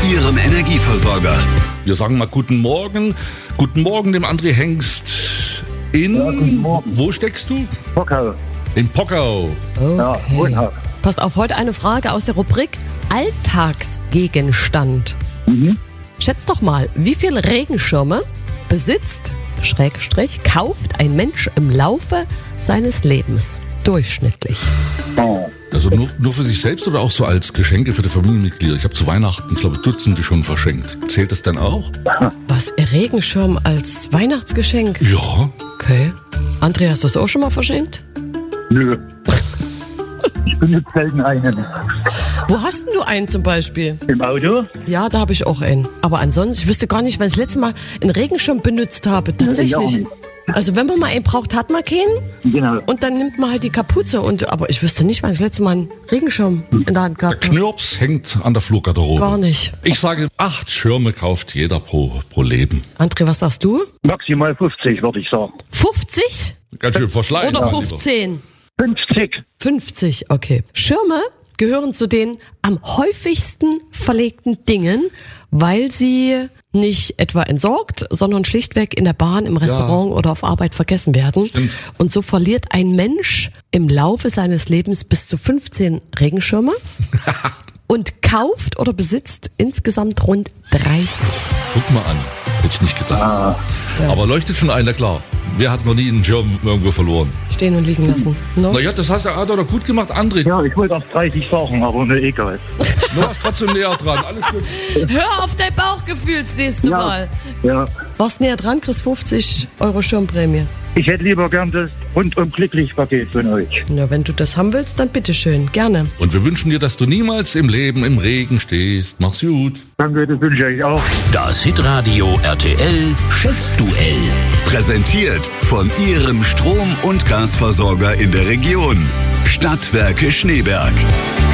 Ihrem Energieversorger. Wir sagen mal guten Morgen. Guten Morgen dem André Hengst in... Ja, guten Morgen. Wo steckst du? Pockau. In Pockau. Ja, Okay. Wohnhaus. Passt auf, heute eine Frage aus der Rubrik Alltagsgegenstand. Schätzt doch mal, wie viele Regenschirme besitzt, kauft ein Mensch im Laufe seines Lebens? Durchschnittlich. Oh. Also nur für sich selbst oder auch so als Geschenke für die Familienmitglieder? Ich habe zu Weihnachten, glaube ich, Dutzende schon verschenkt. Zählt das dann auch? Was, Regenschirm als Weihnachtsgeschenk? Ja. Okay. André, hast du das auch schon mal verschenkt? Nö. Ich benutze selten einen. Wo hast denn du einen zum Beispiel? Im Auto? Ja, da habe ich auch einen. Aber ansonsten, ich wüsste gar nicht, wann ich das letzte Mal einen Regenschirm benutzt habe. Tatsächlich. Ja. Also wenn man mal einen braucht, hat man keinen. Genau. Und dann nimmt man halt die Kapuze. Aber ich wüsste nicht, wann ich das letzte Mal einen Regenschirm in der Hand Der gehabt habe. Knirps hängt an der Fluggarderobe. Gar nicht. Ich sage, 8 Schirme kauft jeder pro Leben. André, was sagst du? Maximal 50, würde ich sagen. 50? Ganz schön verschleiert. Oder 15? 50. 50, okay. Schirme gehören zu den am häufigsten verlegten Dingen, weil sie nicht etwa entsorgt, sondern schlichtweg in der Bahn, im Restaurant oder auf Arbeit vergessen werden. Stimmt. Und so verliert ein Mensch im Laufe seines Lebens bis zu 15 Regenschirme und kauft oder besitzt insgesamt rund 30. Guck mal an. Hätte ich nicht gedacht. Aber leuchtet schon einer, klar. Wer hat noch nie einen Schirm irgendwo verloren? Stehen und liegen lassen. No? Naja, das hast du doch gut gemacht, André. Ja, ich wollte auf 30 sagen, aber mir egal. Du warst trotzdem näher dran. Alles gut. Hör auf dein Bauchgefühl das nächste Ja. Mal. Ja. Warst näher dran, kriegst 50 € Schirmprämie. Ich hätte lieber gern das rundum glücklich Paket von euch. Na, wenn du das haben willst, dann bitteschön, gerne. Und wir wünschen dir, dass du niemals im Leben im Regen stehst. Mach's gut. Danke, das wünsche ich auch. Das Hitradio RTL Schätzduell. Präsentiert von Ihrem Strom- und Gasversorger in der Region. Stadtwerke Schneeberg.